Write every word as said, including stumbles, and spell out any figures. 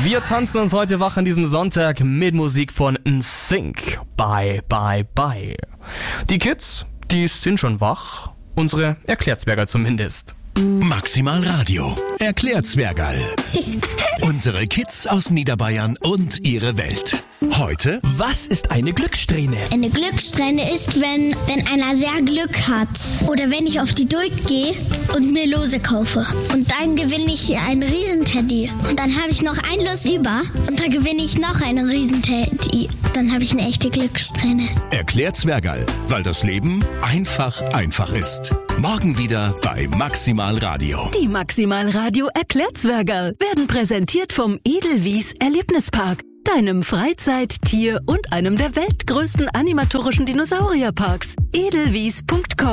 Wir tanzen uns heute wach an diesem Sonntag mit Musik von N Sync. Bye, bye, bye. Die Kids, die sind schon wach. Unsere Erklärzwerger zumindest. Maximal Radio. Erklärzwergerl. Unsere Kids aus Niederbayern und ihre Welt. Heute, was ist eine Glückssträhne? Eine Glückssträhne ist, wenn, wenn einer sehr Glück hat. Oder wenn ich auf die Duld gehe und mir Lose kaufe. Und dann gewinne ich einen Riesenteddy. Und dann habe ich noch ein Los über. Und dann gewinne ich noch einen Riesenteddy. Dann habe ich eine echte Glückssträhne. Erklärzwergerl, weil das Leben einfach einfach ist. Morgen wieder bei Maximal Radio. Die Maximal Radio Erklärzwergerl werden präsentiert vom Edelwies Erlebnispark. Deinem Freizeit-, Tier- und einem der weltgrößten animatorischen Dinosaurierparks. edelwies punkt com